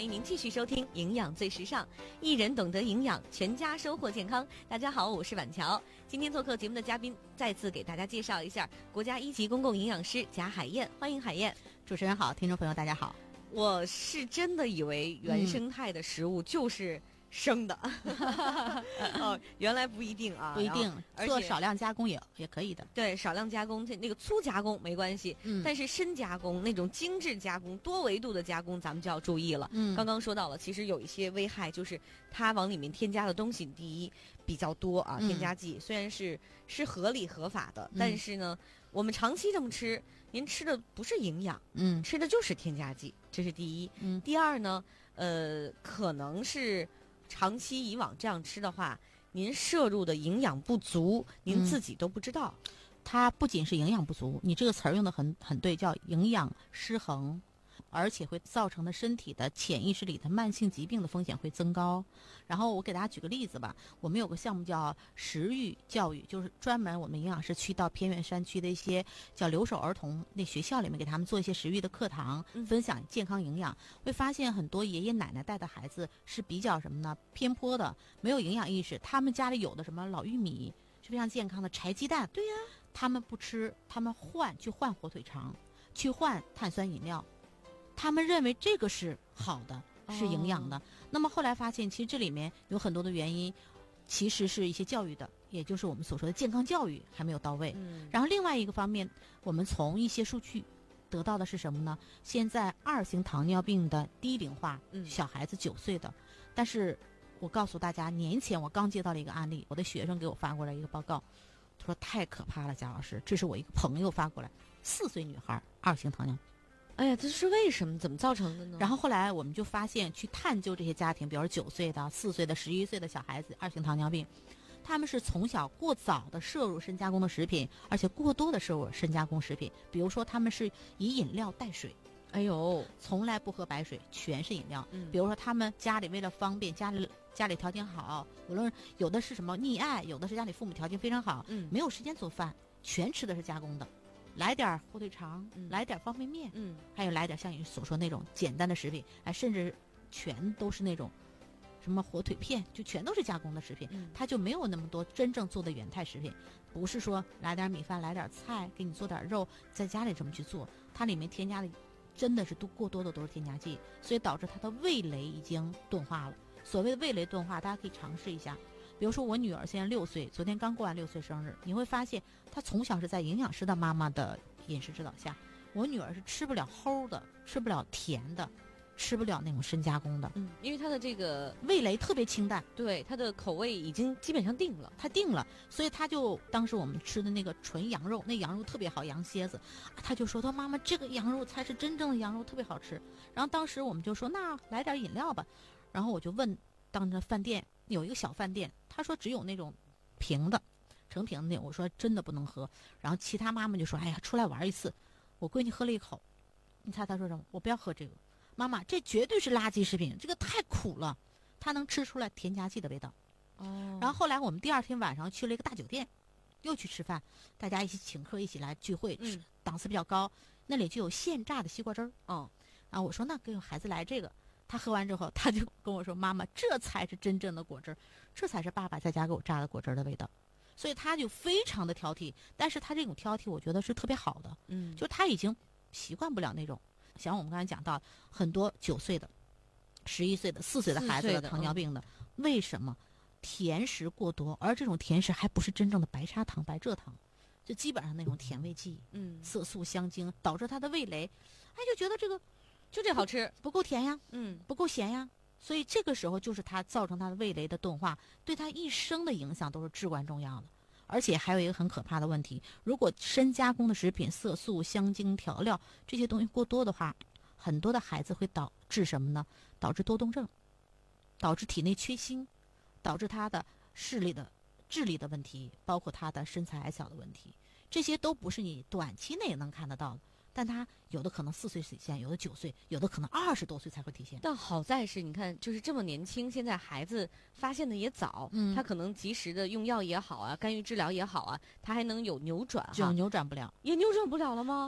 迎您继续收听《营养最时尚》，一人懂得营养，全家收获健康。大家好，我是婉乔。今天做客节目的嘉宾，再次给大家介绍一下国家1级公共营养师贾海燕，欢迎海燕。 主持人好，听众朋友大家好。 我是真的以为原生态的食物就是生的，哦，原来不一定啊， 不一定，做少量加工也可以的。 对，少量加工，那个粗加工没关系，但是深加工那种精致加工、多维度的加工，咱们就要注意了。刚刚说到了，其实有一些危害，就是它往里面添加的东西，第一比较多啊，添加剂虽然是合理合法的，但是呢，我们长期这么吃，您吃的不是营养，吃的就是添加剂，这是第一。第二呢，可能是长期以往这样吃的话，您摄入的营养不足，您自己都不知道。 它不仅是营养不足，你这个词儿用的很对，叫营养失衡，而且会造成的身体的潜意识里的慢性疾病的风险会增高。然后我给大家举个例子吧，我们有个项目叫食育教育，就是专门我们营养师去到偏远山区的一些叫留守儿童那学校里面，给他们做一些食育的课堂，分享健康营养。会发现很多爷爷奶奶带的孩子是比较什么呢？偏颇的，没有营养意识。他们家里有的什么老玉米是非常健康的，柴鸡蛋， 对呀， 他们不吃，他们去换火腿肠，去换碳酸饮料。他们认为这个是好的，是营养的。那么后来发现，其实这里面有很多的原因，其实是一些教育的，也就是我们所说的健康教育还没有到位。然后另外一个方面，我们从一些数据得到的是什么呢？现在2型糖尿病的低龄化，小孩子9岁的，但是我告诉大家，年前我刚接到了一个案例，我的学生给我发过来一个报告，他说太可怕了，贾老师，这是我一个朋友发过来，4岁女孩2型糖尿病。 哎呀，这是为什么？怎么造成的呢？ 然后后来我们就发现，去探究这些家庭，比如9岁的、4岁的、11岁的小孩子2型糖尿病，他们是从小过早的摄入深加工的食品，而且过多的摄入深加工食品。比如说，他们是以饮料代水， 哎呦， 从来不喝白水，全是饮料。比如说，他们家里为了方便，家里条件好，无论有的是什么溺爱，有的是家里父母条件非常好，没有时间做饭，全吃的是加工的。来点火腿肠，来点方便面，还有来点像你所说那种简单的食品，甚至全都是那种什么火腿片，就全都是加工的食品，它就没有那么多真正做的原态食品。不是说来点米饭，来点菜，给你做点肉，在家里这么去做，它里面添加的真的是过多的都是添加剂，所以导致它的味蕾已经钝化了。所谓的味蕾钝化，大家可以尝试一下。比如说我女儿现在6岁，昨天刚过完6岁生日，你会发现她从小是在营养师的妈妈的饮食指导下，我女儿是吃不了齁的，吃不了甜的，吃不了那种深加工的， 因为她的这个味蕾特别清淡， 对，她的口味已经基本上定了， 她定了，所以她就当时我们吃的那个纯羊肉，那羊肉特别好，羊蝎子，她就说她妈妈这个羊肉才是真正的羊肉，特别好吃。然后当时我们就说那来点饮料吧，然后我就问当着饭店有一个小饭店，他说只有那种瓶的成瓶的那种，我说真的不能喝。然后其他妈妈就说哎呀出来玩一次，我闺女喝了一口，你猜她说什么？我不要喝这个，妈妈这绝对是垃圾食品，这个太苦了，她能吃出来添加剂的味道。然后后来我们第2天晚上去了一个大酒店，又去吃饭，大家一起请客一起来聚会，档次比较高，那里就有现榨的西瓜汁儿。然后我说那给孩子来这个，他喝完之后，他就跟我说：“妈妈，这才是真正的果汁，这才是爸爸在家给我榨的果汁的味道。”所以他就非常的挑剔，但是他这种挑剔，我觉得是特别好的。就他已经习惯不了那种，像我们刚才讲到很多9岁的、11岁的、4岁的孩子的糖尿病的，为什么甜食过多？而这种甜食还不是真正的白砂糖、白蔗糖，就基本上那种甜味剂，色素、香精，导致他的味蕾，就觉得这个。 就这好吃， 不够甜呀，不够咸呀，所以这个时候就是它造成它的味蕾的钝化，对它一生的影响都是至关重要的。而且还有一个很可怕的问题，如果深加工的食品、色素、香精、调料这些东西过多的话，很多的孩子会导致什么呢？导致多动症，导致体内缺锌，导致他的智力的问题，包括他的身材矮小的问题，这些都不是你短期内能看得到的。但他有的可能4岁体现，有的9岁，有的可能20多岁才会体现。 但好在是你看，就是这么年轻，现在孩子发现的也早，他可能及时的用药也好啊，干预治疗也好啊，他还能有扭转哈。 就扭转不了， 也扭转不了了吗？